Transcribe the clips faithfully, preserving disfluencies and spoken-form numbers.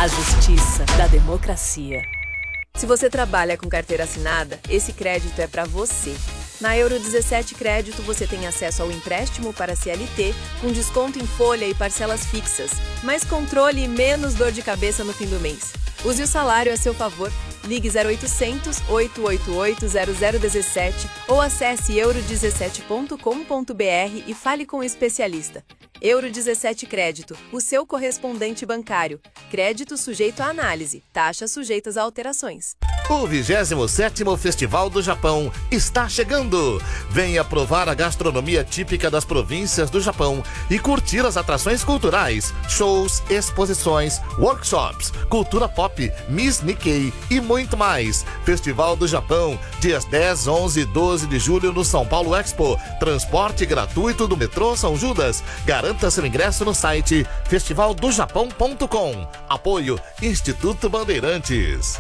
A justiça da democracia. Se você trabalha com carteira assinada, esse crédito é para você. Na Euro dezessete Crédito você tem acesso ao empréstimo para C L T, com desconto em folha e parcelas fixas, mais controle e menos dor de cabeça no fim do mês. Use o salário a seu favor. Ligue zero oitocentos, oito oito oito, zero zero um sete ou acesse euro dezessete ponto com ponto br e fale com o especialista. Euro dezessete Crédito, o seu correspondente bancário. Crédito sujeito à análise, taxas sujeitas a alterações. O vigésimo sétimo Festival do Japão está chegando! Venha provar a gastronomia típica das províncias do Japão e curtir as atrações culturais, shows, exposições, workshops, cultura pop, Miss Nikkei e muito mais. Festival do Japão, dias dez, onze e doze de julho no São Paulo Expo. Transporte gratuito do metrô São Judas. Garanta seu ingresso no site festival do japão ponto com. Apoio Instituto Bandeirantes.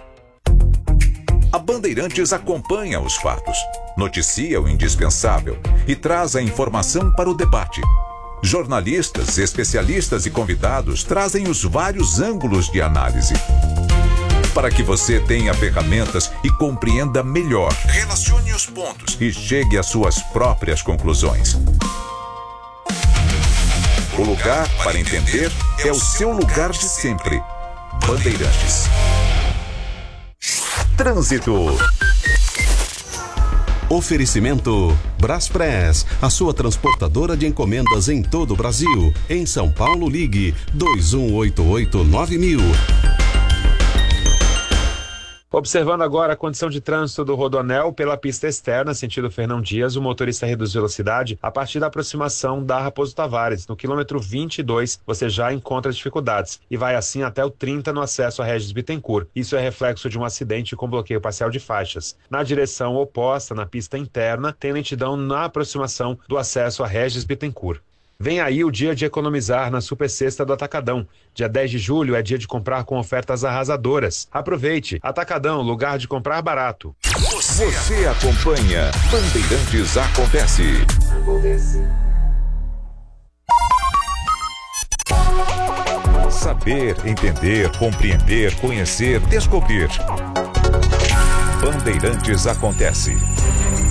A Bandeirantes acompanha os fatos, noticia o indispensável e traz a informação para o debate. Jornalistas, especialistas e convidados trazem os vários ângulos de análise, para que você tenha ferramentas e compreenda melhor, relacione os pontos e chegue às suas próprias conclusões. O lugar para entender é o seu lugar de sempre. Bandeirantes. Trânsito. Oferecimento Braspress, a sua transportadora de encomendas em todo o Brasil. Em São Paulo, ligue dois um oito oito nove mil. Observando agora a condição de trânsito do Rodoanel pela pista externa, sentido Fernão Dias, o motorista reduz velocidade a partir da aproximação da Raposo Tavares. No quilômetro vinte e dois, você já encontra dificuldades e vai assim até o trinta no acesso a Regis Bittencourt. Isso é reflexo de um acidente com bloqueio parcial de faixas. Na direção oposta, na pista interna, tem lentidão na aproximação do acesso a Regis Bittencourt. Vem aí o dia de economizar na Super Sexta do Atacadão. Dia dez de julho é dia de comprar com ofertas arrasadoras. Aproveite. Atacadão, lugar de comprar barato. Você, Você acompanha Bandeirantes Acontece. Acontece. Saber, entender, compreender, conhecer, descobrir. Bandeirantes Acontece.